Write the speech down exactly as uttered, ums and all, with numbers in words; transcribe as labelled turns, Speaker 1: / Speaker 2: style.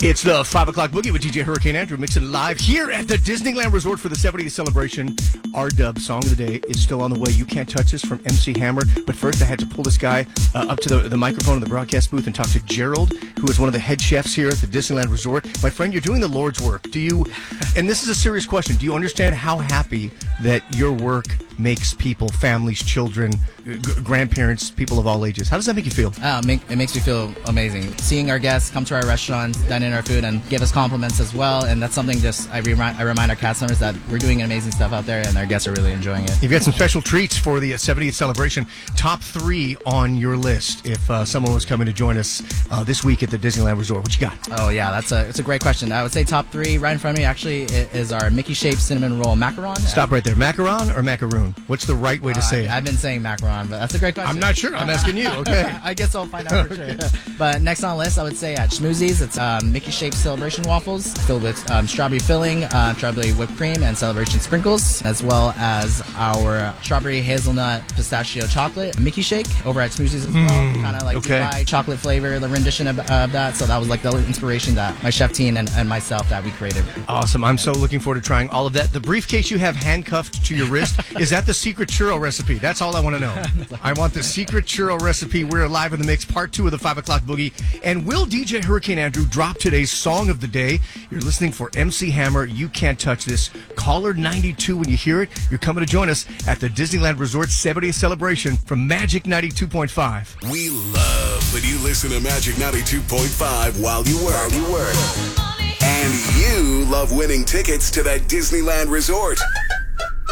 Speaker 1: It's the five o'clock Boogie with D J Hurricane Andrew, mixing it live here at the Disneyland Resort for the seventieth celebration. Our dub song of the day is still on the way. You Can't Touch This from M C Hammer. But first, I had to pull this guy uh, up to the, the microphone in the broadcast booth and talk to Gerald, who is one of the head chefs here at the Disneyland Resort. My friend, you're doing the Lord's work. Do you, and this is a serious question, do you understand how happy that your work makes people, families, children, g- grandparents, people of all ages? How does that make you feel?
Speaker 2: Oh, it, make, it makes me feel amazing. Seeing our guests come to our restaurants, dine in our food, and give us compliments as well. And that's something just I remind, I remind our cast members that we're doing amazing stuff out there, and our guests are really enjoying it.
Speaker 1: You've got some special treats for the seventieth celebration. Top three on your list if uh, someone was coming to join us uh, this week at the Disneyland Resort. What you got?
Speaker 2: Oh, yeah, that's a, it's a great question. I would say top three right in front of me, actually, is our Mickey-shaped cinnamon roll macaron.
Speaker 1: Stop right there. Macaron or macaroon? What's the right way to
Speaker 2: uh,
Speaker 1: say it?
Speaker 2: I've been saying macaron, but that's a great question.
Speaker 1: I'm not sure. I'm asking you. Okay.
Speaker 2: I guess I'll find out for sure. But next on the list, I would say at Schmoozies, it's um, Mickey-shaped celebration waffles filled with um, strawberry filling, uh, strawberry whipped cream, and celebration sprinkles, as well as our strawberry hazelnut pistachio chocolate Mickey shake over at Schmoozies as well.
Speaker 1: Mm,
Speaker 2: kind of like
Speaker 1: okay.
Speaker 2: Dubai chocolate flavor, the rendition of, of that. So that was like the inspiration that my chef team and, and myself that we created.
Speaker 1: Awesome. I'm so looking forward to trying all of that. The briefcase you have handcuffed to your wrist, is that the secret churro recipe? That's all I want to know. I want the secret churro recipe. We're live in the mix, part two of the five o'clock Boogie. And will D J Hurricane Andrew drop today's song of the day? You're listening for M C Hammer. You Can't Touch This. Caller ninety-two when you hear it. You're coming to join us at the Disneyland Resort seventieth celebration from Magic ninety-two point five.
Speaker 3: We love when you listen to Magic ninety-two point five while you work. While you work. And you love winning tickets to that Disneyland Resort.